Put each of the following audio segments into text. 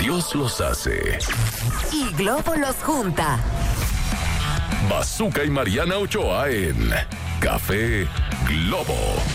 Dios los hace. Y Globo los junta. Bazooka y Mariana Ochoa en Café Globo.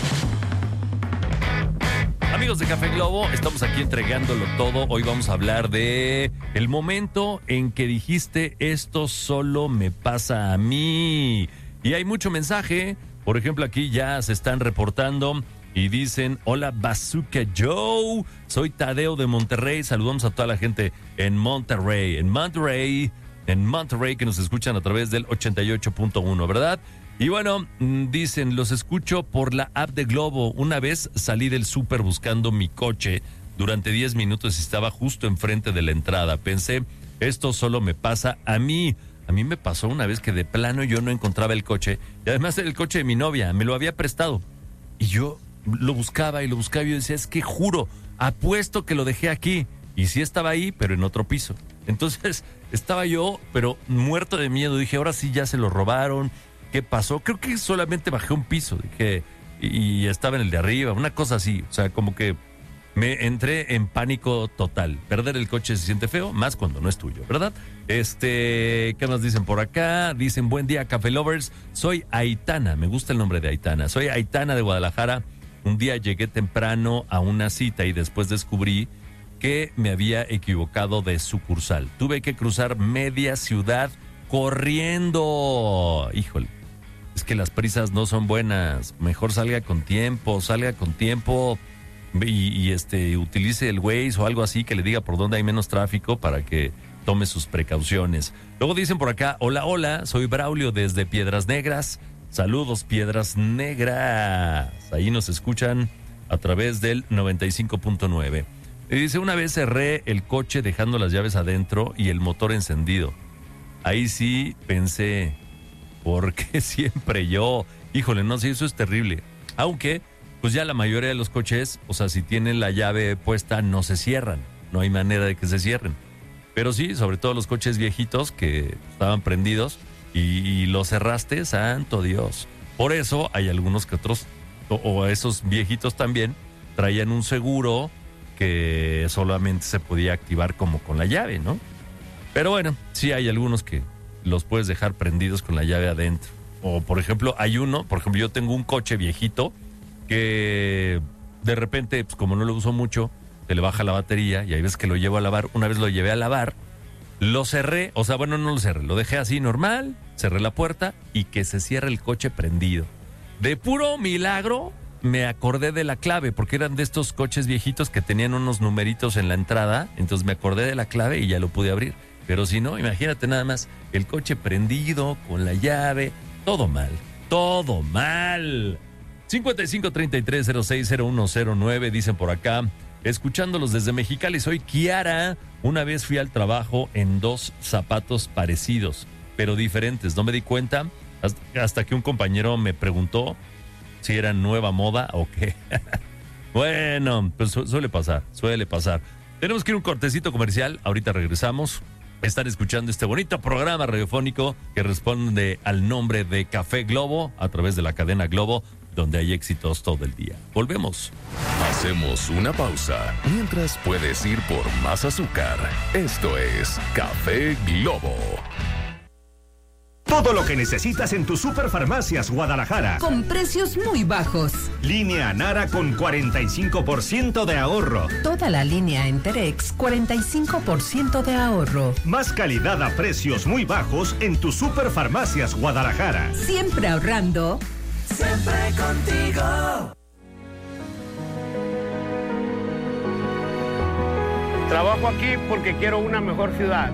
Amigos de Café Globo, estamos aquí entregándolo todo. Hoy vamos a hablar de el momento en que dijiste esto solo me pasa a mí. Y hay mucho mensaje. Por ejemplo, aquí ya se están reportando y dicen: hola Bazooka Joe, soy Tadeo de Monterrey. Saludamos a toda la gente en Monterrey, que nos escuchan a través del 88.1, ¿verdad? Y bueno, dicen, los escucho por la app de Globo. Una vez salí del súper buscando mi coche durante 10 minutos y estaba justo enfrente de la entrada. Pensé, esto solo me pasa a mí. A mí me pasó una vez que de plano yo no encontraba el coche. Y además era el coche de mi novia, me lo había prestado. Y yo lo buscaba y yo decía, es que juro, apuesto que lo dejé aquí. Y sí estaba ahí, pero en otro piso. Entonces estaba yo, pero muerto de miedo. Dije, ahora sí ya se lo robaron. ¿Qué pasó? Creo que solamente bajé un piso, dije, y estaba en el de arriba, una cosa así. O sea, como que me entré en pánico total. Perder el coche se siente feo, más cuando no es tuyo, ¿verdad? ¿Qué más dicen por acá? Dicen, buen día, Café Lovers. Soy Aitana, me gusta el nombre de Aitana. Soy Aitana de Guadalajara. Un día llegué temprano a una cita y después descubrí que me había equivocado de sucursal. Tuve que cruzar media ciudad corriendo. Híjole. Es que las prisas no son buenas. Mejor salga con tiempo y utilice el Waze o algo así que le diga por dónde hay menos tráfico para que tome sus precauciones. Luego dicen por acá, hola, soy Braulio desde Piedras Negras. Saludos, Piedras Negras. Ahí nos escuchan a través del 95.9. Y dice, una vez cerré el coche dejando las llaves adentro y el motor encendido. Ahí sí pensé, ¿por qué siempre yo? Híjole, no sé, eso es terrible. Aunque, pues ya la mayoría de los coches, o sea, si tienen la llave puesta, no se cierran. No hay manera de que se cierren. Pero sí, sobre todo los coches viejitos que estaban prendidos y los cerraste, santo Dios. Por eso hay algunos que otros, o esos viejitos también, traían un seguro que solamente se podía activar como con la llave, ¿no? Pero bueno, sí hay algunos que los puedes dejar prendidos con la llave adentro. O por ejemplo, yo tengo un coche viejito que de repente, pues como no lo uso mucho, se le baja la batería y hay veces que lo llevo a lavar. Una vez lo llevé a lavar, lo cerré, no lo cerré, lo dejé así normal, cerré la puerta y que se cierre el coche prendido. De puro milagro me acordé de la clave, porque eran de estos coches viejitos que tenían unos numeritos en la entrada, entonces me acordé de la clave y ya lo pude abrir. Pero si no, imagínate nada más, el coche prendido, con la llave, todo mal. 5533060109, dicen por acá, escuchándolos desde Mexicali, soy Kiara. Una vez fui al trabajo en 2 zapatos parecidos, pero diferentes. No me di cuenta hasta que un compañero me preguntó si era nueva moda o qué. Bueno, pues suele pasar. Tenemos que ir a un cortecito comercial, ahorita regresamos. Están escuchando este bonito programa radiofónico que responde al nombre de Café Globo a través de la cadena Globo, donde hay éxitos todo el día. Volvemos. Hacemos una pausa mientras puedes ir por más azúcar. Esto es Café Globo. Todo lo que necesitas en tus Superfarmacias Guadalajara. Con precios muy bajos. Línea Nara con 45% de ahorro. Toda la línea Enterex, 45% de ahorro. Más calidad a precios muy bajos en tus Superfarmacias Guadalajara. Siempre ahorrando. Siempre contigo. Trabajo aquí porque quiero una mejor ciudad.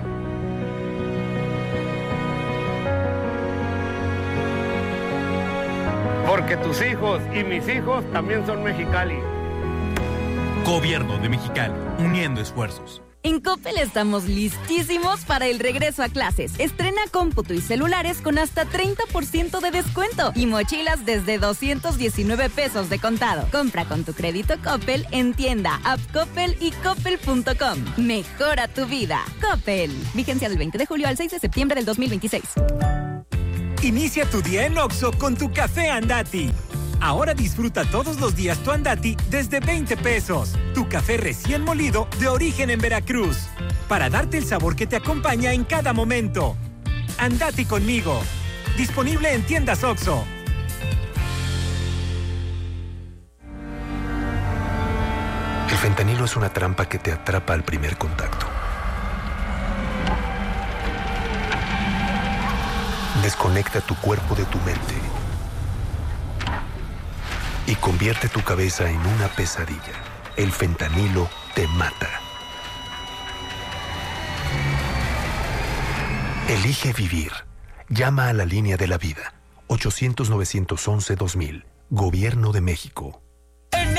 Porque tus hijos y mis hijos también son Mexicali. Gobierno de Mexicali, uniendo esfuerzos. En Coppel estamos listísimos para el regreso a clases. Estrena cómputo y celulares con hasta 30% de descuento y mochilas desde 219 pesos de contado. Compra con tu crédito Coppel en tienda, app Coppel y coppel.com. Mejora tu vida. Coppel. Vigencia del 20 de julio al 6 de septiembre del 2026. Inicia tu día en Oxxo con tu café Andati. Ahora disfruta todos los días tu Andati desde 20 pesos. Tu café recién molido de origen en Veracruz. Para darte el sabor que te acompaña en cada momento. Andati conmigo. Disponible en tiendas OXXO. El fentanilo es una trampa que te atrapa al primer contacto. Desconecta tu cuerpo de tu mente y convierte tu cabeza en una pesadilla. El fentanilo te mata. Elige vivir. Llama a la línea de la vida. 800-911-2000. Gobierno de México.